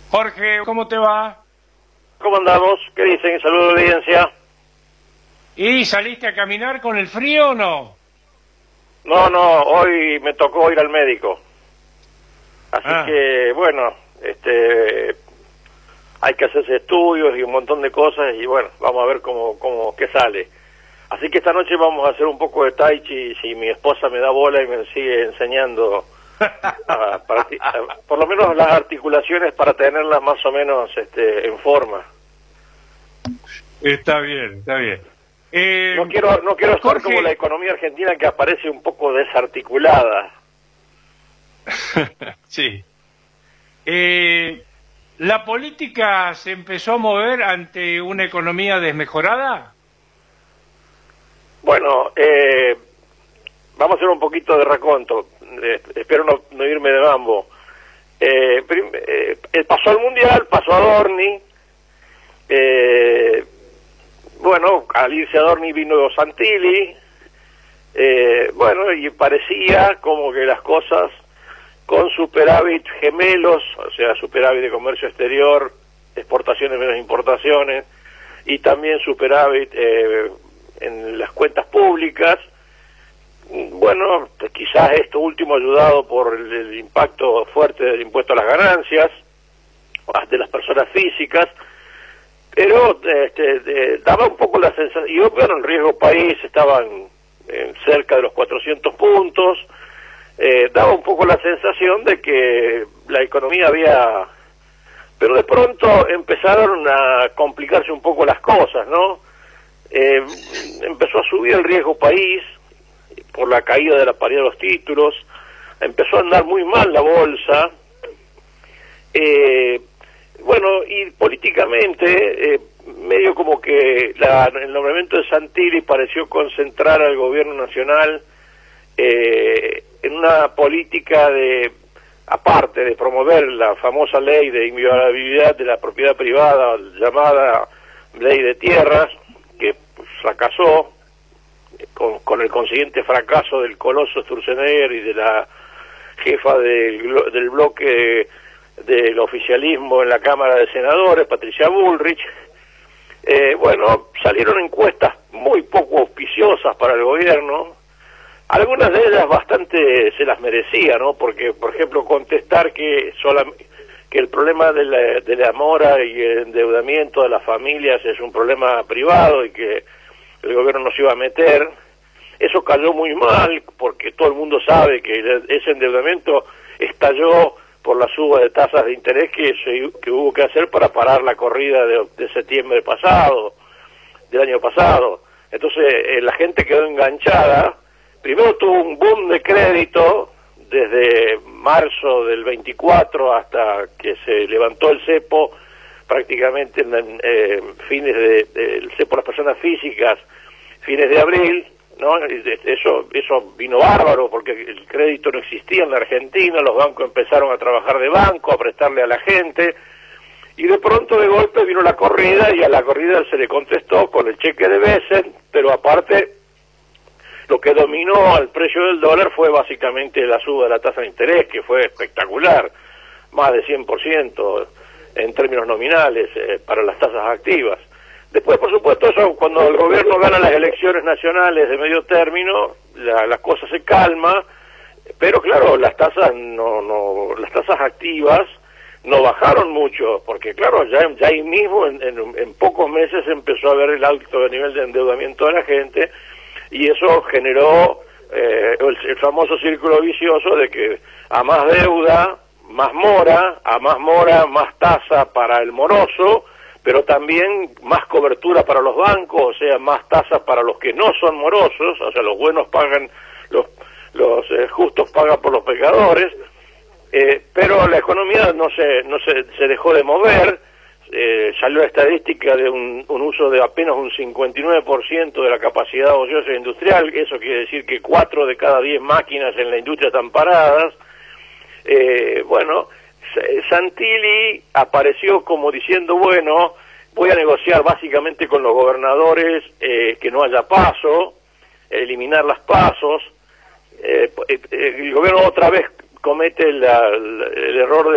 Jorge, ¿cómo te va? ¿Cómo andamos? ¿Qué dicen? Saludos a la audiencia. ¿Y saliste a caminar con el frío o no? No, hoy me tocó ir al médico. Así que, bueno, hay que hacerse estudios y un montón de cosas y bueno, vamos a ver qué sale. Así que esta noche vamos a hacer un poco de tai chi si mi esposa me da bola y me sigue enseñando por lo menos las articulaciones para tenerlas más o menos en forma. Está bien, está bien. No quiero estar Jorge, como la economía argentina que aparece un poco desarticulada. Sí. ¿La política se empezó a mover ante una economía desmejorada? Bueno, vamos a hacer un poquito de raconto. Espero no irme de mambo. Pasó el Mundial, pasó Adorni. Bueno, al irse Adorni vino Santilli. Bueno, y parecía como que las cosas con superávit gemelos, o sea, superávit de comercio exterior, exportaciones menos importaciones, y también superávit en las cuentas públicas. Bueno, quizás esto último ayudado por el impacto fuerte del impuesto a las ganancias de las personas físicas, pero daba un poco la sensación, y bueno, el riesgo país estaban cerca de los 400 puntos, daba un poco la sensación de que la economía pero de pronto empezaron a complicarse un poco las cosas, ¿no? Empezó a subir el riesgo país por la caída de la paridad de los títulos, empezó a andar muy mal la bolsa, bueno, y políticamente medio como que el nombramiento de Santilli pareció concentrar al gobierno nacional en una política aparte de promover la famosa ley de inviolabilidad de la propiedad privada, llamada ley de tierras, que fracasó con el consiguiente fracaso del coloso Sturzenegger y de la jefa del bloque del oficialismo en la Cámara de Senadores, Patricia Bullrich. Bueno, salieron encuestas muy poco auspiciosas para el gobierno, algunas de ellas bastante se las merecía, ¿no? Porque, por ejemplo, contestar que el problema de la mora y el endeudamiento de las familias es un problema privado y que el gobierno no se iba a meter, eso cayó muy mal, porque todo el mundo sabe que ese endeudamiento estalló por la suba de tasas de interés que hubo que hacer para parar la corrida de septiembre pasado, del año pasado. Entonces la gente quedó enganchada. Primero tuvo un boom de crédito desde marzo del 24 hasta que se levantó el cepo, prácticamente en fines el cepo a las personas físicas, fines de abril, ¿no? Eso vino bárbaro porque el crédito no existía en la Argentina, los bancos empezaron a trabajar de banco, a prestarle a la gente, y de pronto de golpe vino la corrida, y a la corrida se le contestó con el cheque de Besen, pero aparte lo que dominó al precio del dólar fue básicamente la suba de la tasa de interés, que fue espectacular, más de 100% en términos nominales para las tasas activas. Después, por supuesto, eso cuando el gobierno gana las elecciones nacionales de medio término, la cosa se calma, pero claro, las tasas las tasas activas no bajaron mucho, porque claro, ya ahí mismo en pocos meses empezó a ver el alto nivel de endeudamiento de la gente, y eso generó el famoso círculo vicioso de que a más deuda, más mora, a más mora, más tasa para el moroso, pero también más cobertura para los bancos, o sea, más tasas para los que no son morosos, o sea, los buenos pagan, los justos pagan por los pecadores, pero la economía se dejó de mover. Salió la estadística de un uso de apenas un 59% de la capacidad ociosa industrial, eso quiere decir que 4 de cada 10 máquinas en la industria están paradas. Bueno, Santilli apareció como diciendo, bueno, voy a negociar básicamente con los gobernadores que no haya paso, eliminar las pasos. El gobierno otra vez comete el error